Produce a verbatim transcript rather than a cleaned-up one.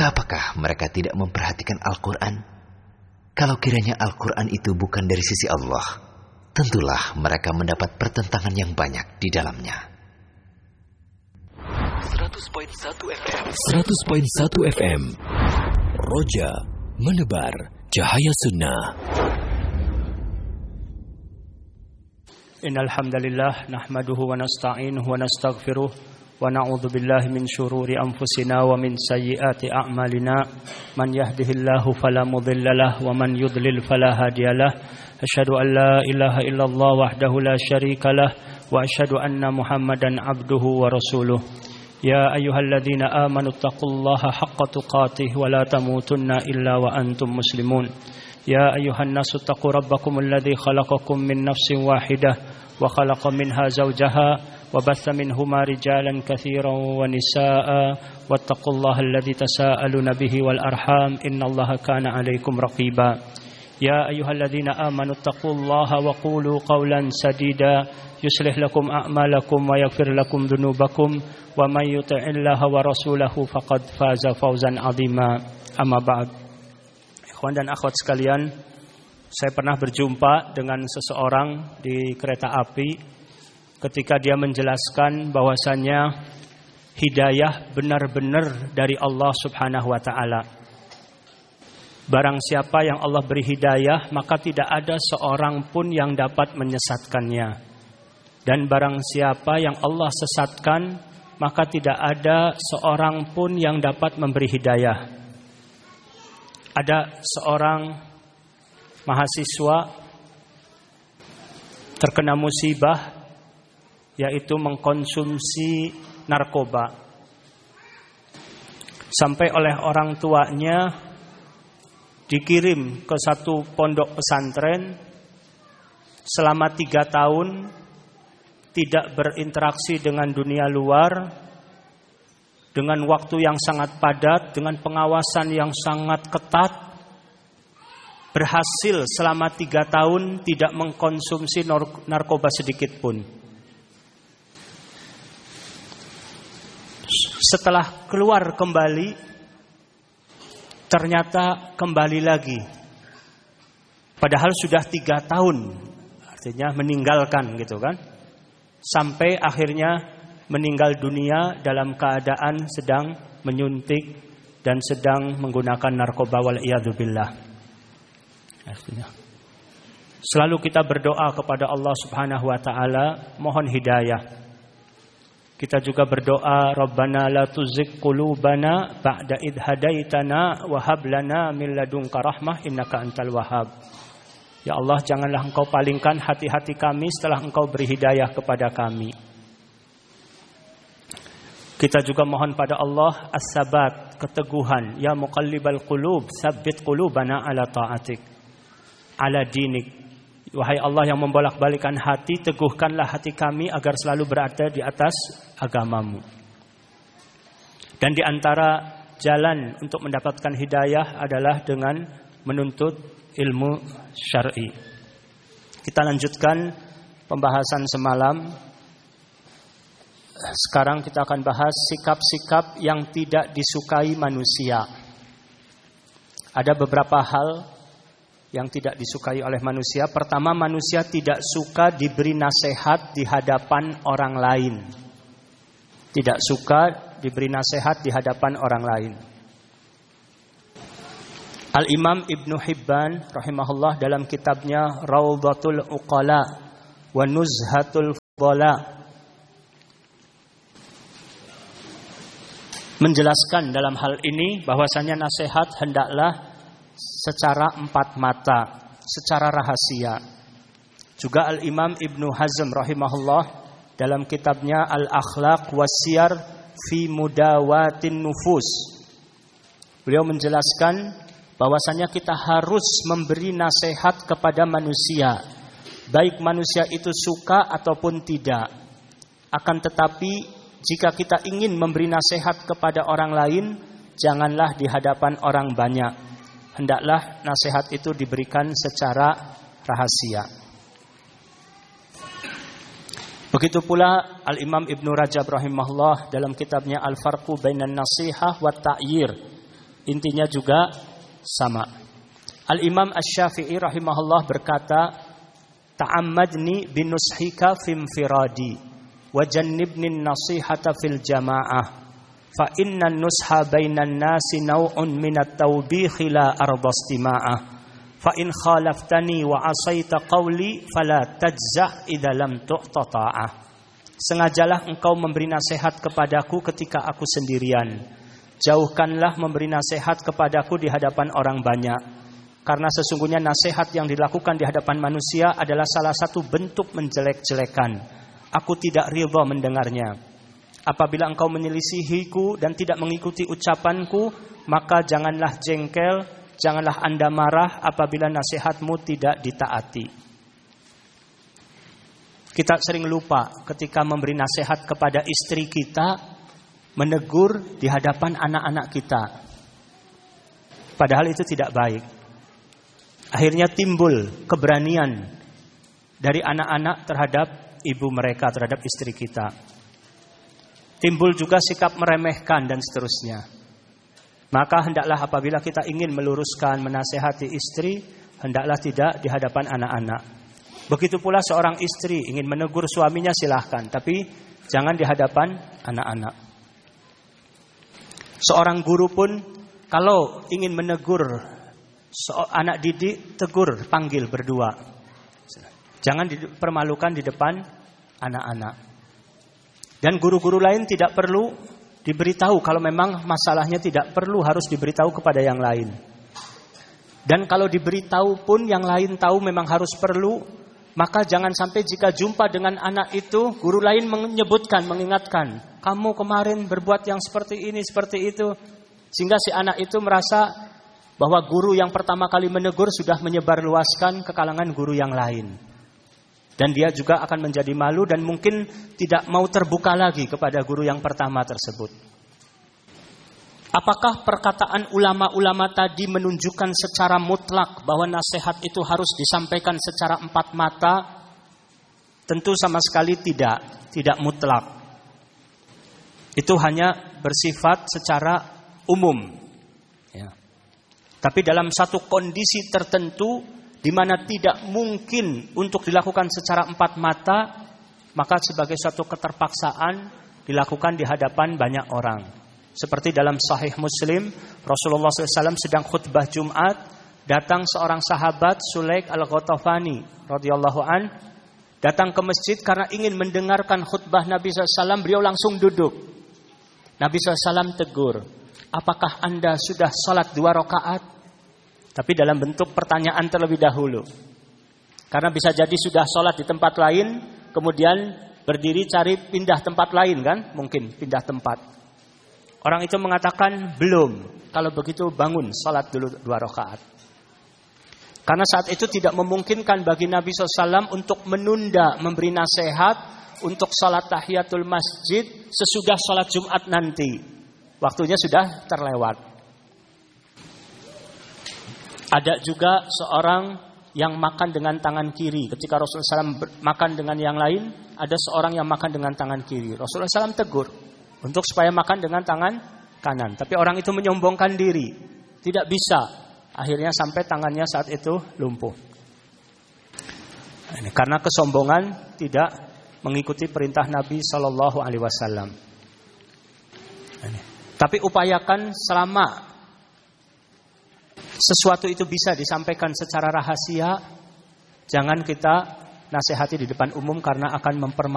maka apakah mereka tidak memperhatikan Al-Quran? Kalau kiranya Al-Quran itu bukan dari sisi Allah, tentulah mereka mendapat pertentangan yang banyak di dalamnya. seratus koma satu F M seratus koma satu F M Roja menebar cahaya sunnah. Innal hamdalillah nahmaduhu wa nasta'inuhu wa nastaghfiruh wa na'udzu billahi min shururi anfusina wa min sayyiati a'malina. Man yahdihillahu fala mudilla lahu wa man yudlil fala hadiyalah. Asyhadu an la ilaha illallah wahdahu la syarika lah wa asyhadu anna Muhammadan abduhu wa rasuluh. Ya ayyuhalladzina amanu taqullaha haqqa tuqatih wa la tamutunna illa wa antum muslimun. Ya ayyuhan nasu taqu rabbakum alladzi khalaqakum min nafsin wahidah wa khalaqa minha zawjaha wa batha minhuma rijalan katsiran wa nisaa'a wattaqullaha alladzi tasaaluna bihi wal arham innallaha kana 'alaikum raqiba. Ya ayyuhalladzina amanu taqullaha wa qulu qawlan sadida yuslih lakum a'malakum wa yaghfir lakum dhunubakum wa may yuti'illaha wa rasulahu faqad faza fawzan 'azima. Amma ba'd. Ikhwan dan akhwat sekalian, saya pernah berjumpa dengan seseorang di kereta api ketika dia menjelaskan bahwasannya hidayah benar-benar dari Allah Subhanahu wa taala. Barang siapa yang Allah beri hidayah, maka tidak ada seorang pun yang dapat menyesatkannya. Dan barang siapa yang Allah sesatkan, maka tidak ada seorang pun yang dapat memberi hidayah. Ada seorang mahasiswa terkena musibah, yaitu mengkonsumsi narkoba. Sampai oleh orang tuanya dikirim ke satu pondok pesantren selama tiga tahun, tidak berinteraksi dengan dunia luar, dengan waktu yang sangat padat, dengan pengawasan yang sangat ketat, berhasil selama tiga tahun tidak mengkonsumsi narkoba sedikit pun. Setelah keluar kembali, ternyata kembali lagi. Padahal sudah tiga tahun, artinya meninggalkan gitu kan. Sampai akhirnya meninggal dunia dalam keadaan sedang menyuntik dan sedang menggunakan narkoba wal'iyadzubillah. Artinya, selalu kita berdoa kepada Allah Subhanahu wa taala mohon hidayah. Kita juga berdoa, Rabbana la tuzigh qulubana ba'da idh hadaitana wa hab lana min ladunka rahmah innaka antal wahhab. Ya Allah, janganlah Engkau palingkan hati-hati kami setelah Engkau beri hidayah kepada kami. Kita juga mohon pada Allah as-sabat, keteguhan. Ya muqallibal qulub, tsabbit qulubana ala ta'atik, ala dinik. Wahai Allah yang membolak-balikan hati, teguhkanlah hati kami agar selalu berada di atas agamamu. Dan di antara jalan untuk mendapatkan hidayah adalah dengan menuntut ilmu syar'i. Kita lanjutkan pembahasan semalam. Sekarang kita akan bahas sikap-sikap yang tidak disukai manusia. Ada beberapa hal yang tidak disukai oleh manusia. Pertama, manusia tidak suka diberi nasihat di hadapan orang lain. Tidak suka diberi nasihat di hadapan orang lain. Al-Imam Ibnu Hibban rahimahullah dalam kitabnya Raudhatul Uqala wa Nuzhatul Fudala menjelaskan dalam hal ini bahwasanya nasihat hendaklah secara empat mata, secara rahasia. Juga Al-Imam Ibnu Hazm rahimahullah dalam kitabnya Al-Akhlaq Wasiyar fi Mudawatin Nufus, beliau menjelaskan bahwasanya kita harus memberi nasihat kepada manusia, baik manusia itu suka ataupun tidak. Akan tetapi jika kita ingin memberi nasihat kepada orang lain, janganlah di hadapan orang banyak. Hendaklah nasihat itu diberikan secara rahasia. Begitu pula Al-Imam Ibnu Rajab rahimahullah dalam kitabnya Al-Farqu Bainan Nasihah wa Ta'yir intinya juga sama. Al-Imam Asy-Syafi'i rahimahullah berkata, ta'ammadni binushika fimfiradi wa jannibni nasihata fil jamaah fa inna nusha bainan nasi naw'un minat tawbihi la ardastima'ah fa in khalaftani wa asaita qawli fala tajzah idza lam tu'tata'ah. Sengajalah engkau memberi nasihat kepadaku ketika aku sendirian. Jauhkanlah memberi nasihat kepadaku di hadapan orang banyak. Karena sesungguhnya nasihat yang dilakukan di hadapan manusia adalah salah satu bentuk menjelek-jelekan. Aku tidak ridha mendengarnya. Apabila engkau menyelisihiku dan tidak mengikuti ucapanku, maka janganlah jengkel, janganlah Anda marah apabila nasihatmu tidak ditaati. Kita sering lupa ketika memberi nasihat kepada istri kita, menegur di hadapan anak-anak kita. Padahal itu tidak baik. Akhirnya timbul keberanian dari anak-anak terhadap ibu mereka, terhadap istri kita. Timbul juga sikap meremehkan dan seterusnya. Maka hendaklah apabila kita ingin meluruskan, menasehati istri, hendaklah tidak di hadapan anak-anak. Begitu pula seorang istri ingin menegur suaminya silahkan, tapi jangan di hadapan anak-anak. Seorang guru pun kalau ingin menegur So, anak didik, tegur, panggil berdua. Jangan dipermalukan di depan anak-anak. Dan guru-guru lain tidak perlu diberitahu kalau memang masalahnya tidak perlu harus diberitahu kepada yang lain. Dan kalau diberitahu pun yang lain tahu memang harus perlu, maka jangan sampai jika jumpa dengan anak itu, guru lain menyebutkan, mengingatkan, kamu kemarin berbuat yang seperti ini, seperti itu. Sehingga si anak itu merasa bahwa guru yang pertama kali menegur sudah menyebarluaskan ke kalangan guru yang lain. Dan dia juga akan menjadi malu dan mungkin tidak mau terbuka lagi kepada guru yang pertama tersebut. Apakah perkataan ulama-ulama tadi menunjukkan secara mutlak bahwa nasihat itu harus disampaikan secara empat mata? Tentu sama sekali tidak, tidak mutlak. Itu hanya bersifat secara umum. Tapi dalam satu kondisi tertentu di mana tidak mungkin untuk dilakukan secara empat mata, maka sebagai suatu keterpaksaan dilakukan di hadapan banyak orang. Seperti dalam Sahih Muslim, Rasulullah shallallahu alaihi wasallam sedang khutbah Jumat, datang seorang sahabat Sulaik al-Ghatafani radhiyallahu an, datang ke masjid karena ingin mendengarkan khutbah Nabi shallallahu alaihi wasallam. Beliau langsung duduk. Nabi shallallahu alaihi wasallam tegur, apakah Anda sudah salat dua rakaat? Tapi dalam bentuk pertanyaan terlebih dahulu. Karena bisa jadi sudah sholat di tempat lain, kemudian berdiri cari pindah tempat lain kan? Mungkin pindah tempat. Orang itu mengatakan belum. Kalau begitu bangun sholat dulu dua rakaat. Karena saat itu tidak memungkinkan bagi Nabi shallallahu alaihi wasallam untuk menunda memberi nasihat untuk sholat tahiyatul masjid sesudah sholat Jumat nanti. Waktunya sudah terlewat. Ada juga seorang yang makan dengan tangan kiri. Ketika Rasulullah shallallahu alaihi wasallam makan dengan yang lain, ada seorang yang makan dengan tangan kiri. Rasulullah shallallahu alaihi wasallam tegur untuk supaya makan dengan tangan kanan. Tapi orang itu menyombongkan diri. Tidak bisa. Akhirnya sampai tangannya saat itu lumpuh. Karena kesombongan tidak mengikuti perintah Nabi shallallahu alaihi wasallam. Tapi upayakan selama sesuatu itu bisa disampaikan secara rahasia, jangan kita nasihati di depan umum karena akan mempermalukan